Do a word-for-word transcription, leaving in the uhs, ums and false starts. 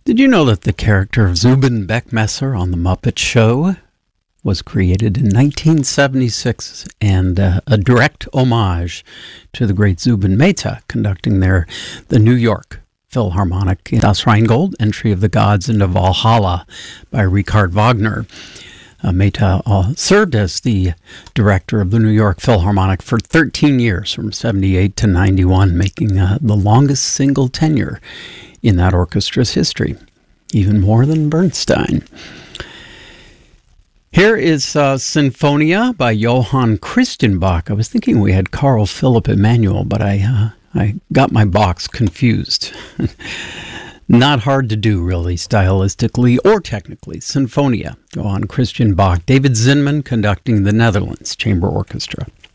Did you know that the character of Zubin Beckmesser on The Muppet Show was created in nineteen seventy-six and uh, a direct homage to the great Zubin Mehta conducting their the New York Philharmonic Das Rheingold Entry of the Gods into Valhalla by Richard Wagner. Uh, Mehta uh, served as the director of the New York Philharmonic for thirteen years, from seventy-eight to ninety-one, making uh, the longest single tenure in that orchestra's history, even more than Bernstein. Here is uh, Sinfonia by Johann Christian Bach. I was thinking we had Carl Philipp Emanuel, but I uh, I got my Bachs confused. Not hard to do, really, stylistically or technically. Sinfonia, Johann Christian Bach. David Zinman conducting the Netherlands Chamber Orchestra.